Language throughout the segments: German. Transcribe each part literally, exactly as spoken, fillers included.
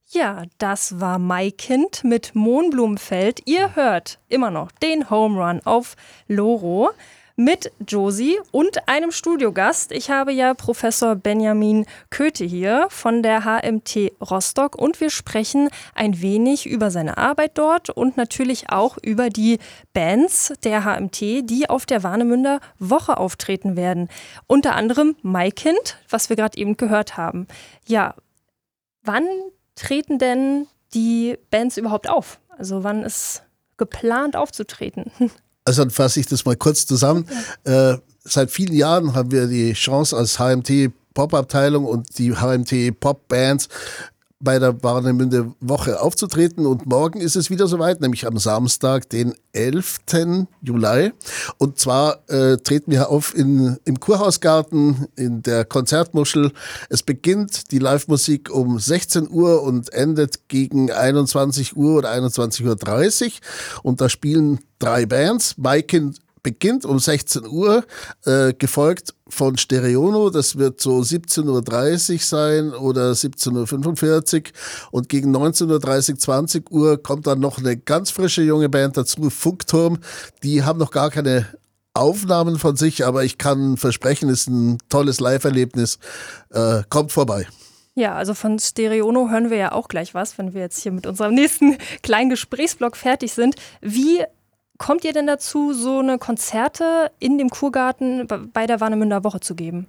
Ja, das war Maikind mit Mohnblumenfeld. Ihr hört immer noch den Home Run auf Loro mit Josie und einem Studiogast. Ich habe ja Professor Benjamin Köthe hier von der H M T Rostock und wir sprechen ein wenig über seine Arbeit dort und natürlich auch über die Bands der H M T, die auf der Warnemünder Woche auftreten werden. Unter anderem Maikind, was wir gerade eben gehört haben. Ja, wann treten denn die Bands überhaupt auf? Also wann ist geplant aufzutreten? Also dann fasse ich das mal kurz zusammen. Ja. Äh, seit vielen Jahren haben wir die Chance als H M T Pop-Abteilung und die H M T Pop-Bands bei der Warnemünder Woche aufzutreten und morgen ist es wieder soweit, nämlich am Samstag, den elften Juli. Und zwar äh, treten wir auf in, im Kurhausgarten in der Konzertmuschel. Es beginnt die Live-Musik um sechzehn Uhr und endet gegen einundzwanzig Uhr oder einundzwanzig Uhr dreißig und da spielen drei Bands. Maikind beginnt um sechzehn Uhr, äh, gefolgt von Stereono, das wird so siebzehn Uhr dreißig sein oder siebzehn Uhr fünfundvierzig und gegen neunzehn Uhr dreißig, zwanzig Uhr kommt dann noch eine ganz frische junge Band dazu, Funkturm, die haben noch gar keine Aufnahmen von sich, aber ich kann versprechen, es ist ein tolles Live-Erlebnis, äh, kommt vorbei. Ja, also von Stereono hören wir ja auch gleich was, wenn wir jetzt hier mit unserem nächsten kleinen Gesprächsblock fertig sind. Wie kommt ihr denn dazu, so eine Konzerte in dem Kurgarten bei der Warnemünder Woche zu geben?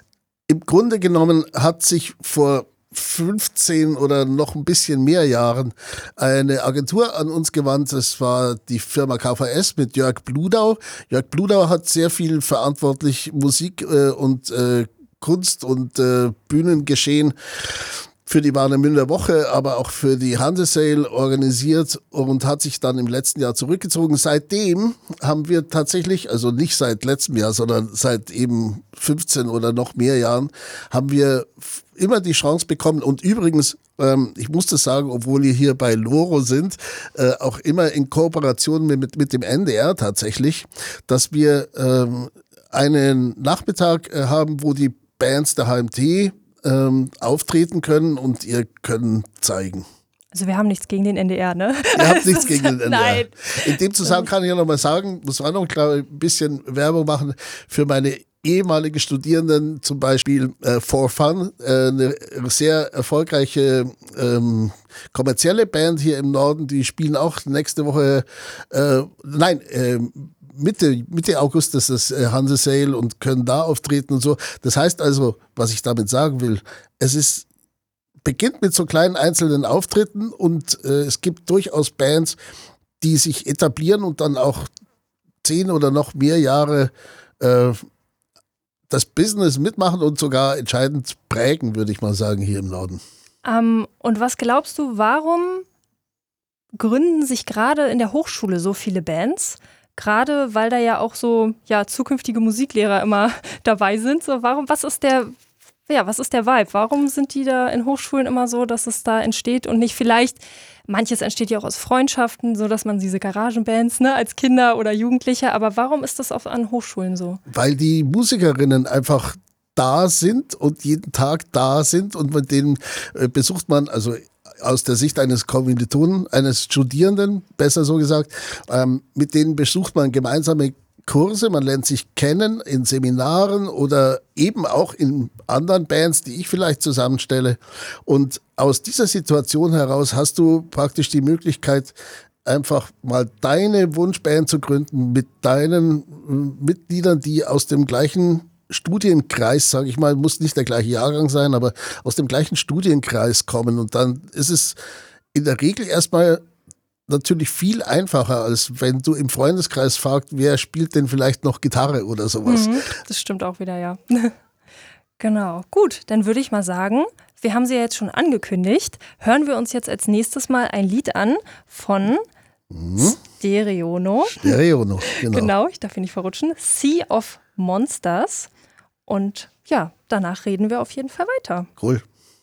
Im Grunde genommen hat sich vor fünfzehn oder noch ein bisschen mehr Jahren eine Agentur an uns gewandt. Das war die Firma K V S mit Jörg Bludau. Jörg Bludau hat sehr viel verantwortlich Musik äh, und äh, Kunst und äh, Bühnengeschehen für die Warnemünder Woche, aber auch für die Hansesale organisiert und hat sich dann im letzten Jahr zurückgezogen. Seitdem haben wir tatsächlich, also nicht seit letztem Jahr, sondern seit eben fünfzehn oder noch mehr Jahren, haben wir immer die Chance bekommen und übrigens, ähm, ich muss das sagen, obwohl wir hier bei Loro sind, äh, auch immer in Kooperation mit, mit dem N D R tatsächlich, dass wir ähm, einen Nachmittag äh, haben, wo die Bands der H M T Ähm, auftreten können und ihr Können zeigen. Also wir haben nichts gegen den N D R, ne? Ihr habt nichts gegen den N D R. Nein. In dem Zusammenhang kann ich ja noch mal sagen, muss man noch ein bisschen Werbung machen für meine ehemalige Studierenden, zum Beispiel äh, For Fun, äh, eine sehr erfolgreiche ähm, kommerzielle Band hier im Norden, die spielen auch nächste Woche, äh, nein, äh, Mitte, Mitte August ist das äh, Hansesale und können da auftreten und so. Das heißt also, was ich damit sagen will, es ist beginnt mit so kleinen einzelnen Auftritten und äh, es gibt durchaus Bands, die sich etablieren und dann auch zehn oder noch mehr Jahre äh, das Business mitmachen und sogar entscheidend prägen, würde ich mal sagen, hier im Norden. Um, und was glaubst du, warum gründen sich gerade in der Hochschule so viele Bands? Gerade weil da ja auch so ja, zukünftige Musiklehrer immer dabei sind. So, warum, was ist der, ja, was ist der Vibe? Warum sind die da in Hochschulen immer so, dass es da entsteht und nicht vielleicht, manches entsteht ja auch aus Freundschaften, so dass man diese Garagenbands, ne, als Kinder oder Jugendliche, aber warum ist das auch an Hochschulen so? Weil die Musikerinnen einfach da sind und jeden Tag da sind und mit denen äh, besucht man, also aus der Sicht eines Kommilitonen, eines Studierenden, besser so gesagt, ähm, mit denen besucht man gemeinsame Kurse, man lernt sich kennen in Seminaren oder eben auch in anderen Bands, die ich vielleicht zusammenstelle. Und aus dieser Situation heraus hast du praktisch die Möglichkeit, einfach mal deine Wunschband zu gründen mit deinen äh, Mitgliedern, die aus dem gleichen Studienkreis, sage ich mal, muss nicht der gleiche Jahrgang sein, aber aus dem gleichen Studienkreis kommen. Und dann ist es in der Regel erstmal natürlich viel einfacher, als wenn du im Freundeskreis fragst, wer spielt denn vielleicht noch Gitarre oder sowas. Mhm, das stimmt auch wieder, ja. Genau. Gut, dann würde ich mal sagen, wir haben sie ja jetzt schon angekündigt. Hören wir uns jetzt als nächstes mal ein Lied an von mhm. Stereono. Stereono, genau. Genau, ich darf ihn nicht verrutschen. Sea of Monsters. Und ja, danach reden wir auf jeden Fall weiter. Cool.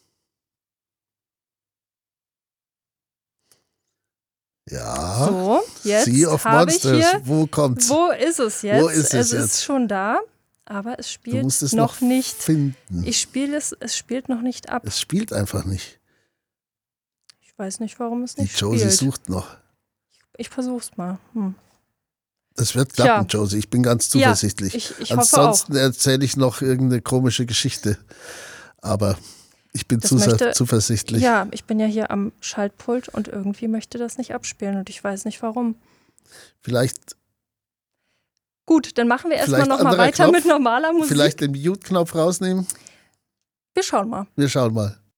Ja. So, jetzt Sea of habe ich Monsters. hier, Wo kommt's? Wo ist es jetzt? Wo ist es, es jetzt? ist schon da, aber es spielt du musst es noch, noch nicht. Finden. Ich spiele es, es spielt noch nicht ab. Es spielt einfach nicht. weiß nicht, warum es Die nicht Josie spielt. sucht noch. Ich versuch's mal. Hm. Das wird klappen, Tja. Josie. Ich bin ganz zuversichtlich. Ja, ich, ich hoffe Ansonsten auch. erzähle ich noch irgendeine komische Geschichte. Aber ich bin Das zu möchte- zuversichtlich. Ja, ich bin ja hier am Schaltpult und irgendwie möchte das nicht abspielen und ich weiß nicht warum. Vielleicht, Gut, dann machen wir erstmal Vielleicht noch mal anderer weiter Knopf? mit normaler Musik. vielleicht den Mute-Knopf rausnehmen. Wir schauen mal. Wir schauen mal.